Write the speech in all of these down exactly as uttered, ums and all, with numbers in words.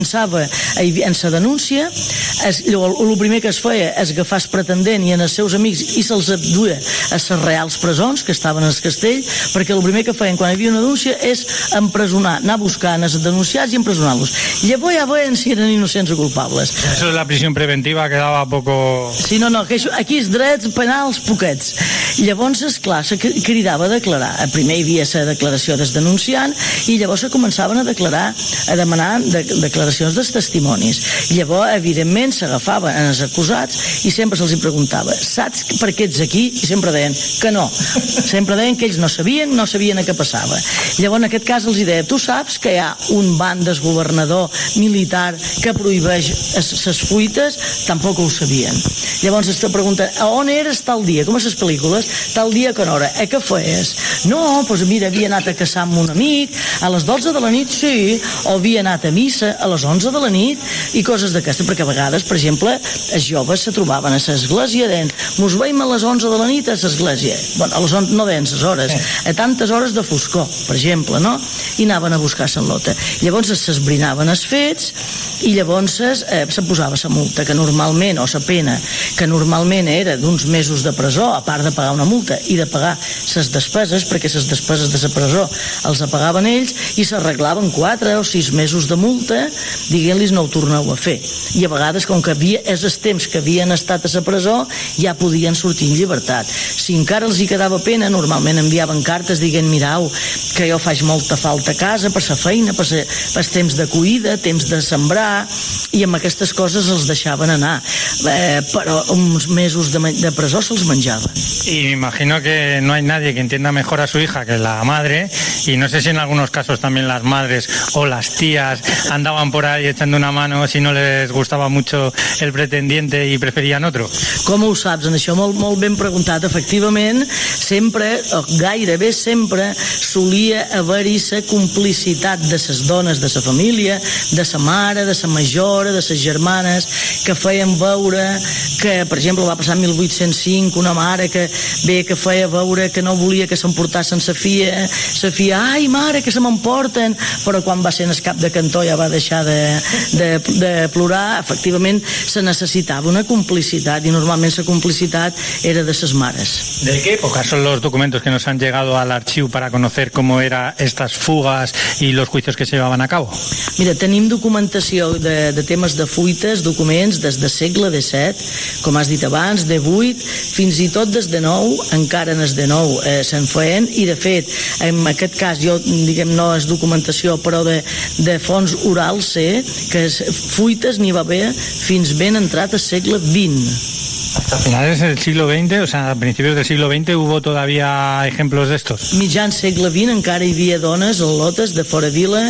Pensava en sa denúncia, es, el primer que es feia és agafar el pretendent i en els seus amics i se'ls duia a les reals presons que estaven al castell, perquè el primer que feien quan hi havia una denúncia és empresonar, anar a buscar els denunciats i empresonar-los. Llavors ja veien si eren innocents o culpables. Eso es la prisión preventiva, quedava poco... Sí, no, no, que això, aquí és drets penals poquets. Llavors, esclar, se cridava a declarar. Primer hi havia la declaració del denunciant i llavors se començaven a declarar, a demanar de, declaracions dels testimonis. Llavors, evidentment, s'agafaven en els acusats i sempre se'ls preguntava, saps per què ets aquí? I sempre deien que no. Sempre deien que ells no sabien, no sabien a què passava. Llavors, en aquest cas, els deia, tu saps que hi ha un ban desgovernador militar que prohibeix les fuites? Tampoc ho sabien. Llavors es pregunta, a on eres tal dia? Com a les pel·lícules? Tal dia que hora? A què feies? No, doncs mira, havia anat a caçar amb un amic, a les dotze de la nit sí, o havia anat a missa a les onze de la nit i coses d'aquestes, perquè a vegades, per exemple, els joves se trobaven a l'església deien, mos veiem a les onze de la nit a l'església. Bueno, a les onze, no deien les hores, a tantes hores de foscor, per exemple, no? I anaven a buscar Sant Lota. Llavors s'esbrinaven els fets i llavors eh, se posava la multa, que normalment, o la pena, que normalment era d'uns mesos de presó, a part de pagar una multa i de pagar les despeses, perquè les despeses de la presó els pagaven ells i s'arreglaven quatre o sis mesos de multa, diguent-los no ho torneu a fer. I a vegades, com que havia, és el temps que havien estat a la presó, ja podien sortir en llibertat. Si encara els hi quedava pena, normalment enviaven cartes dient, mirau, que jo faig molta falta a casa per la feina, per el temps de cuida, temps de sembrar, i amb aquestes coses els deixaven anar. Eh, però uns mesos de, de presó se'ls menjaven. Y me imagino que no hay nadie que entienda mejor a su hija que la madre, y no sé si en algunos casos también las madres o las tías andaban por ahí echando una mano si no les gustaba mucho el pretendiente i preferien otro. Com ho saps? En això molt, molt ben preguntat. Efectivament, sempre, o gairebé sempre, solia haver-hi la complicitat de les dones de la família, de la mare, de la majora, de les germanes, que feien veure que, per exemple, va passar en mil vuit-cents cinc, una mare que bé que feia veure que no volia que s'emportassin sa filla, sa filla, ai mare, que se m'emporten, però quan va ser en el cap de cantó ja va deixar de, de, de plorar. Efectivament, se necessitava una complicitat i normalment la complicitat era de ses mares. ¿De qué época son los documentos que nos han llegado al archivo para conocer cómo eran estas fugas y los juicios que se llevaban a cabo? Mira, tenim documentació de, de temes de fuites, documents des del segle disset, com has dit abans, de vuit, fins i tot des de nou, encara en el de nou eh, se'n feien, i de fet, en aquest cas, jo, diguem, no és documentació, però de, de fons orals sé que fuites n'hi va haver fins ben entrat al segle vint. Hasta finales del siglo veinte, o sea, a principios del siglo veinte, ¿hubo todavía ejemplos de estos? Mitjan segle vint encara hi havia dones a lotes de fora vila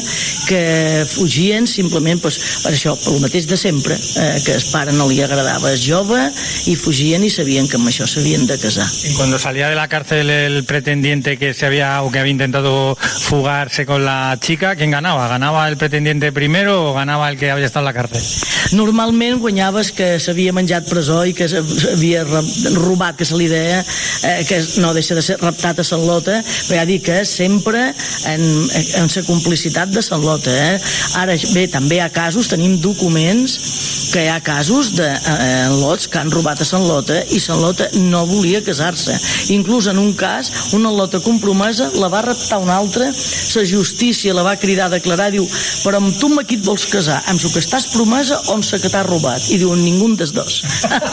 que fugien simplement pues, per això, pel mateix de sempre, eh, que el pare no li agradava el jove i fugien i sabien que amb això s'havien de casar. Y cuando salía de la cárcel el pretendiente que se había o que había intentado fugarse con la chica, ¿quién ganaba? ¿Ganaba el pretendiente primero o ganaba el que había estado en la cárcel? Normalment guanyaves que s'havia menjat presó i que s'havia robat, que se li deia, eh, que no deixa de ser raptat a Sant Lota, però ja dic que sempre en, en la complicitat de Sant Lota. Eh? Ara, bé, també hi ha casos, tenim documents que hi ha casos de eh, lots que han robat a Sant Lota i Sant Lota no volia casar-se. Inclús en un cas, una lota compromesa la va raptar una altra, la justícia la va cridar a declarar, diu, però amb tu amb qui et vols casar? Amb el que estàs promesa o amb el que t'has robat? I diuen, ningú dels dos.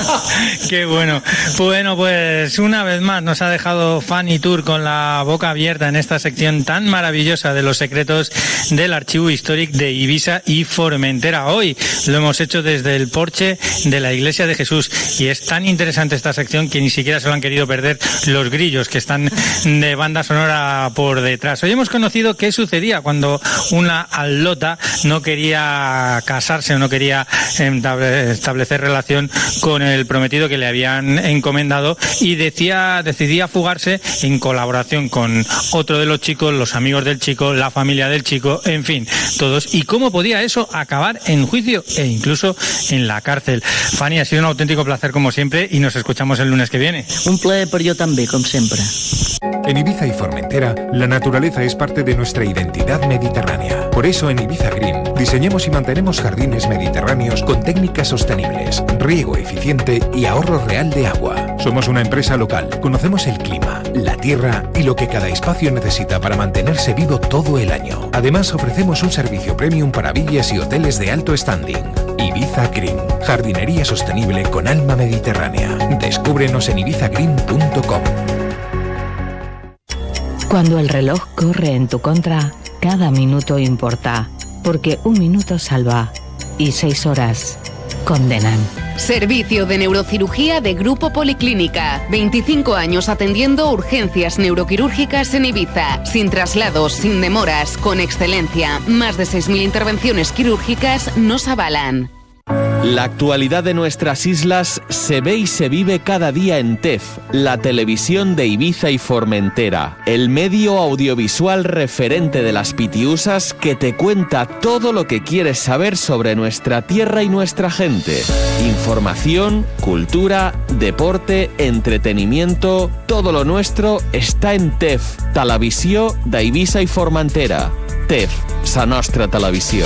Qué bueno. Bueno, pues una vez más nos ha dejado Fanny Tour con la boca abierta en esta sección tan maravillosa de los secretos del Archivo Histórico de Eivissa y Formentera. Hoy lo hemos hecho desde el porche de la Iglesia de Jesús y es tan interesante esta sección que ni siquiera se lo han querido perder los grillos que están de banda sonora por detrás. Hoy hemos conocido qué sucedía cuando una allota no quería casarse o no quería establecer relación con el prometido que le habían encomendado y decía, decidía fugarse en colaboración con otro de los chicos, los amigos del chico, la familia del chico, en fin, todos. ¿Y cómo podía eso acabar en juicio e incluso en la cárcel? Fanny, ha sido un auténtico placer como siempre y nos escuchamos el lunes que viene. Un plaer per jo també, com sempre. En Ibiza y Formentera, la naturaleza es parte de nuestra identidad mediterránea. Por eso en Ibiza Green diseñamos y mantenemos jardines mediterráneos con técnicas sostenibles, riego eficiente y ahorro real de agua. Somos una empresa local, conocemos el clima, la tierra y lo que cada espacio necesita para mantenerse vivo todo el año. Además ofrecemos un servicio premium para villas y hoteles de alto standing. Ibiza Green, jardinería sostenible con alma mediterránea. Descúbrenos en ibiza green punto com. Cuando el reloj corre en tu contra, cada minuto importa, porque un minuto salva y seis horas condenan. Servicio de neurocirugía de Grupo Policlínica. veinticinco años atendiendo urgencias neuroquirúrgicas en Ibiza. Sin traslados, sin demoras, con excelencia. Más de seis mil intervenciones quirúrgicas nos avalan. La actualidad de nuestras islas se ve y se vive cada día en T E F, la televisión de Ibiza y Formentera, el medio audiovisual referente de las Pitiusas que te cuenta todo lo que quieres saber sobre nuestra tierra y nuestra gente. Información, cultura, deporte, entretenimiento, todo lo nuestro está en T E F, Televisió d'Eivissa i Formentera. T E F, sa nostra televisió.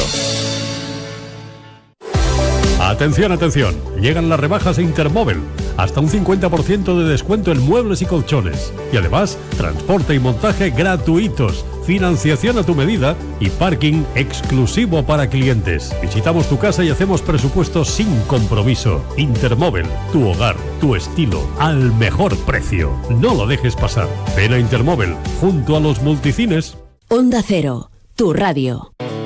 Atención, atención, llegan las rebajas de Intermóvil, hasta un cincuenta por ciento de descuento en muebles y colchones, y además transporte y montaje gratuitos, financiación a tu medida y parking exclusivo para clientes. Visitamos tu casa y hacemos presupuestos sin compromiso. Intermóvil, tu hogar, tu estilo, al mejor precio. No lo dejes pasar. Ven a Intermóvil, junto a los multicines. Onda Cero, tu radio.